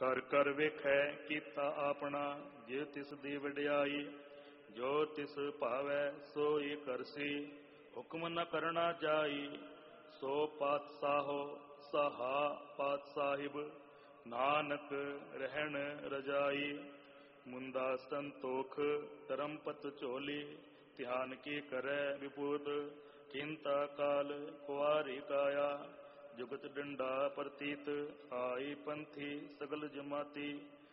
ਕਰ ਕਰ ਵੇਖੈ ਕੀਤਾ ਆਪਣਾ, ਜੇ ਤਿਸ ਦੀ ਵਡਿਆਈ। ਜੋ ਤਿਸ ਭਾਵੈ ਸੋਈ ਕਰਸੀ, ਹੁਕਮ ਨ ਕਰਨਾ ਜਾਈ। ਸੋ ਪਾਤਸ਼ਾਹੋ ਸਹਾ ਪਾਤ ਸਾਹਿਬ, ਨਾਨਕ ਰਹਿਣ ਰਜਾਈ। ਮੁੰਦਾ ਸੰਤੋਖ ਧਰਮਪਤ ਝੋਲੀ, ਧਿਆਨ ਕੀ ਕਰੈ ਵਿਪੂਤ। ਚਿੰਤਾ ਕਾਲ ਕੁਆਰੀ ਕਾਇਆ, ਜੁਗਤ ਡੰਡਾ ਪ੍ਰਤੀਤ। ਆਈ ਪੰਥੀ ਸਗਲ ਜਮਾਤੀ,